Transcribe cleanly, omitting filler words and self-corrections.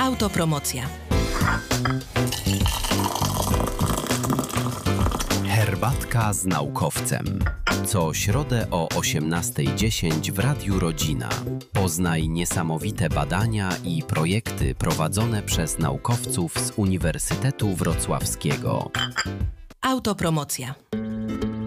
Autopromocja. Herbatka z naukowcem. Co środę o 18:10 w Radiu Rodzina. Poznaj niesamowite badania i projekty prowadzone przez naukowców z Uniwersytetu Wrocławskiego. Autopromocja.